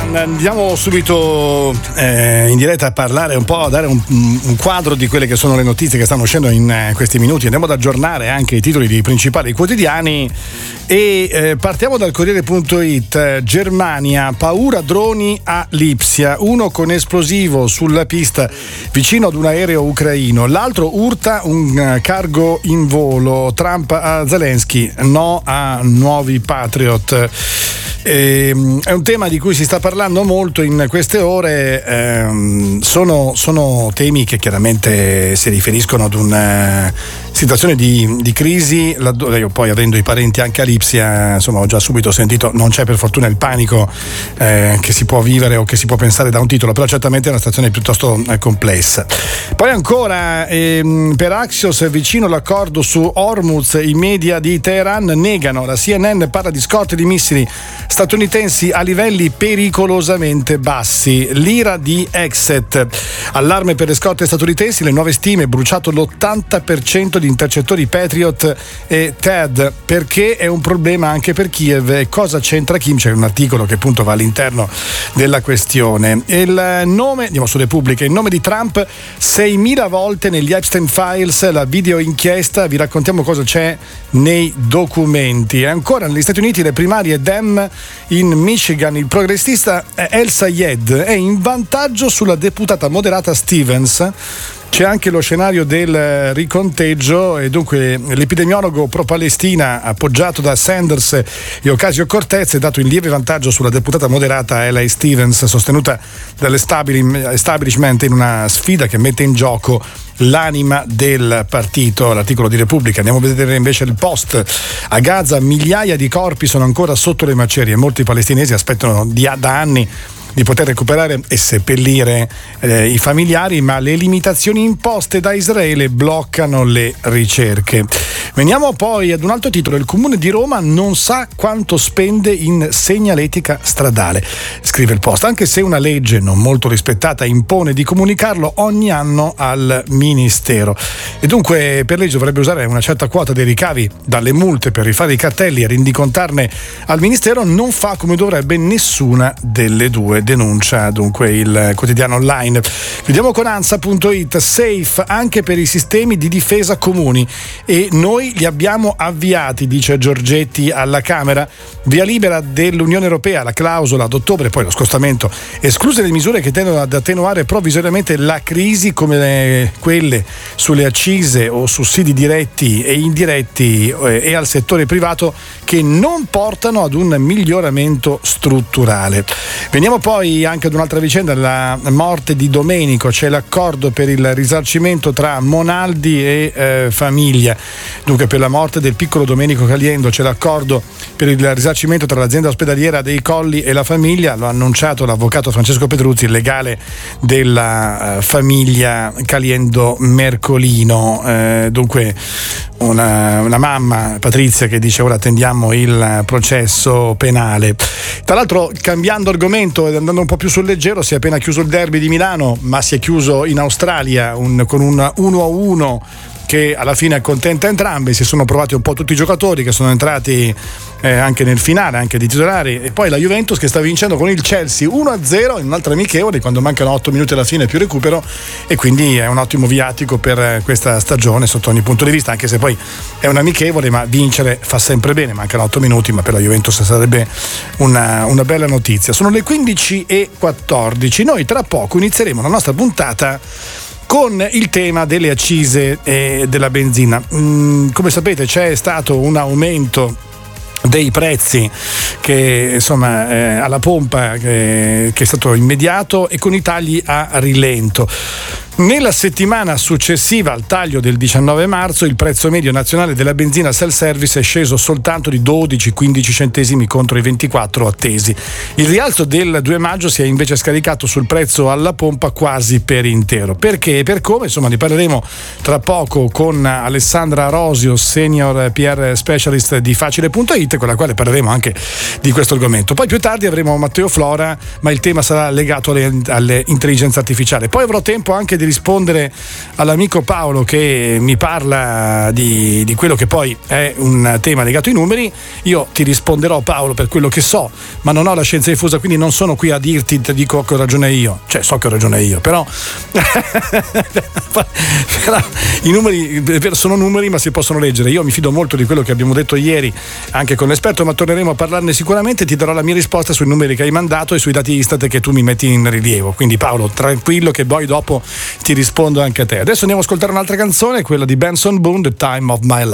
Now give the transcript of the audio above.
Andiamo subito in diretta a parlare un po', a dare un quadro di quelle che sono le notizie che stanno uscendo in questi minuti. Andiamo ad aggiornare anche i titoli dei principali quotidiani e partiamo dal Corriere.it. Germania, paura droni a Lipsia, uno con esplosivo sulla pista vicino ad un aereo ucraino, l'altro urta un cargo in volo. Trump a Zelensky, no a nuovi Patriot. È un tema di cui si sta parlando molto in queste ore. Sono temi che chiaramente si riferiscono ad una situazione di crisi. Io poi, avendo i parenti anche a Lipsia, insomma, ho già subito sentito, non c'è per fortuna il panico che si può vivere o che si può pensare da un titolo, però certamente è una situazione piuttosto complessa. Poi ancora per Axios, vicino l'accordo su Hormuz, i media di Teheran negano. La CNN parla di scorte di missili statunitensi a livelli pericolosamente bassi. L'ira di Exet, allarme per le scorte statunitensi, le nuove stime, bruciato l'80% di intercettori Patriot e TED, perché è un problema anche per Kiev. E cosa c'entra Kim? C'è un articolo che appunto va all'interno della questione. Il nome, andiamo su Repubblica, il nome di Trump 6.000 volte negli Epstein Files, la video inchiesta, vi raccontiamo cosa c'è nei documenti. E ancora negli Stati Uniti le primarie Dem in Michigan, il progressista El Sayed è in vantaggio sulla deputata moderata Stevens. C'è anche lo scenario del riconteggio e dunque l'epidemiologo pro-Palestina appoggiato da Sanders e Ocasio-Cortez è dato in lieve vantaggio sulla deputata moderata Eli Stevens, sostenuta dall'establishment in una sfida che mette in gioco l'anima del partito. L'articolo di Repubblica. Andiamo a vedere invece il Post. A Gaza migliaia di corpi sono ancora sotto le macerie, molti palestinesi aspettano da anni di poter recuperare e seppellire i familiari, ma le limitazioni imposte da Israele bloccano le ricerche. Veniamo poi ad un altro titolo. Il Comune di Roma non sa quanto spende in segnaletica stradale, scrive il Post, anche se una legge non molto rispettata impone di comunicarlo ogni anno al Ministero. E dunque per legge dovrebbe usare una certa quota dei ricavi dalle multe per rifare i cartelli e rendicontarne al Ministero. Non fa come dovrebbe nessuna delle due, denuncia dunque il quotidiano online. Chiudiamo con Ansa.it. Safe anche per i sistemi di difesa comuni e noi li abbiamo avviati, dice Giorgetti alla Camera. Via libera dell'Unione Europea, la clausola ad ottobre, poi lo scostamento, escluse le misure che tendono ad attenuare provvisoriamente la crisi, come quelle sulle accise o sussidi diretti e indiretti e al settore privato, che non portano ad un miglioramento strutturale. Veniamo poi anche ad un'altra vicenda, la morte di Domenico. C'è l'accordo per il risarcimento tra Monaldi e famiglia. Dunque per la morte del piccolo Domenico Caliendo c'è l'accordo per il risarcimento tra l'azienda ospedaliera dei Colli e la famiglia. Lo ha annunciato l'avvocato Francesco Pedruzzi, il legale della famiglia Caliendo Mercolino. Dunque una mamma, Patrizia, che dice ora attendiamo il processo penale. Tra l'altro, cambiando argomento ed andando un po' più sul leggero, si è appena chiuso il derby di Milano, ma si è chiuso in Australia con un 1-1 che alla fine accontenta entrambi. Si sono provati un po' tutti i giocatori che sono entrati anche nel finale, anche di titolari, e poi la Juventus che sta vincendo con il Chelsea 1-0 in un'altra amichevole quando mancano 8 minuti alla fine più recupero, e quindi è un ottimo viatico per questa stagione sotto ogni punto di vista, anche se poi è un amichevole, ma vincere fa sempre bene. Mancano 8 minuti, ma per la Juventus sarebbe una bella notizia. Sono le 15:14. Noi tra poco inizieremo la nostra puntata con il tema delle accise e della benzina. Come sapete c'è stato un aumento dei prezzi che insomma alla pompa che è stato immediato e con i tagli a rilento. Nella settimana successiva al taglio del 19 marzo il prezzo medio nazionale della benzina self-service è sceso soltanto di 12-15 centesimi contro i 24 attesi. Il rialzo del 2 maggio si è invece scaricato sul prezzo alla pompa quasi per intero. Perché e per come? Insomma, ne parleremo tra poco con Alessandra Rosio, senior PR specialist di Facile.it, con la quale parleremo anche di questo argomento. Poi più tardi avremo Matteo Flora, ma il tema sarà legato alle intelligenze artificiali. Poi avrò tempo anche di rispondere all'amico Paolo che mi parla di quello che poi è un tema legato ai numeri. Io ti risponderò, Paolo, per quello che so, ma non ho la scienza diffusa, quindi non sono qui a dirti, ti dico che ho ragione io, cioè so che ho ragione io, però i numeri sono numeri, ma si possono leggere. Io mi fido molto di quello che abbiamo detto ieri anche con l'esperto, ma torneremo a parlarne sicuramente. Ti darò la mia risposta sui numeri che hai mandato e sui dati Istat che tu mi metti in rilievo, quindi Paolo tranquillo che poi dopo ti rispondo anche a te. Adesso andiamo a ascoltare un'altra canzone, quella di Benson Boone, The Time of My Life.